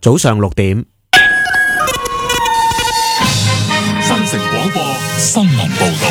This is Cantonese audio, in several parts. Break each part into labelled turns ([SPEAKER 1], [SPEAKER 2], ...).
[SPEAKER 1] 早上6點。
[SPEAKER 2] 新城廣播新聞報道。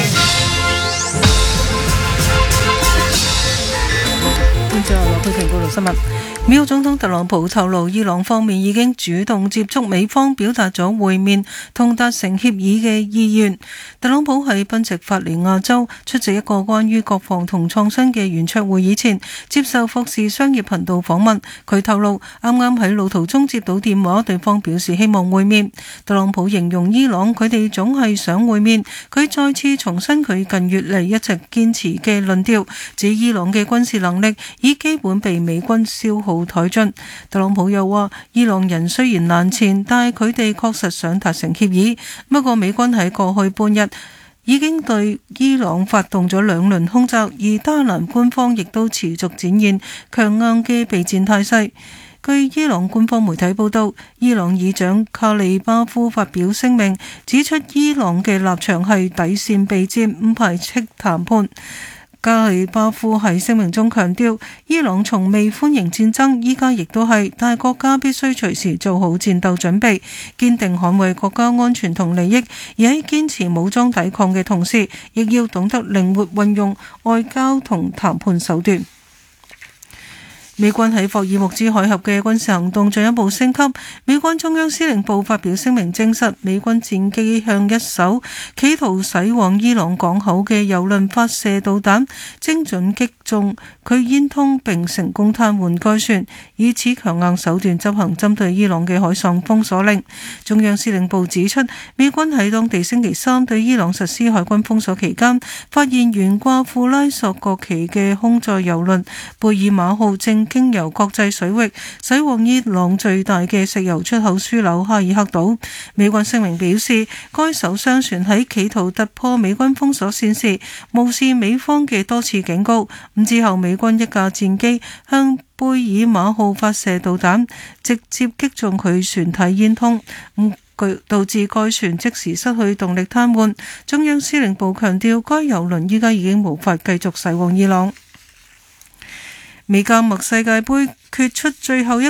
[SPEAKER 3] 跟住落去報道新聞。美國總統特朗普透露，伊朗方面已經主動接觸美方，表達咗會面同達成協議嘅意願。特朗普喺賓夕法尼亞州出席一個關於國防同創新嘅圓桌會議前，接受霍士商業頻道訪問。佢透露，啱啱喺路途中接到電話，對方表示希望會面。特朗普形容伊朗佢哋總係想會面，佢再次重申佢近月嚟一直堅持嘅論調，指伊朗嘅軍事能力已基本被美軍消耗殆盡。特朗普又話，伊朗人雖然難纏，但係佢哋確實想達成協議。不過美軍喺過去半日已經對伊朗發動咗2輪空襲，而德蘭官方亦都持續展現強硬嘅備戰態勢。據伊朗官方媒體報道，伊朗議長卡里巴夫發表聲明，指出伊朗嘅立場係底線備戰，唔排斥談判。卡里巴夫喺聲明中強調，伊朗從未歡迎戰爭，依家亦都係，但係國家必須隨時做好戰鬥準備，堅定捍衛國家安全同利益，而喺堅持武裝抵抗嘅同時，亦要懂得靈活運用外交同談判手段。美軍喺霍爾木茲海峽嘅軍事行動進一步升級。美軍中央司令部發表聲明證實，美軍戰機向一艘企圖駛往伊朗港口嘅油輪發射導彈，精準擊中佢煙囪並成功癱瘓該船，以此強硬手段執行針對伊朗嘅海上封鎖令。中央司令部指出，美軍喺當地星期三對伊朗實施海軍封鎖期間，發現懸掛庫拉索國旗嘅空載油輪貝爾馬號正經由國際水域駛往伊朗最大嘅石油出口樞紐哈爾克島。美軍聲明表示，該艘商船喺企圖突破美軍封鎖線時，無視美方嘅多次警告。之後，美軍一架戰機向貝爾馬號發射導彈，直接擊中佢船體煙囪，導致該船即時失去動力癱瘓。中央司令部強調，該油輪依家已經無法繼續駛往伊朗。美加墨世界盃決出最後一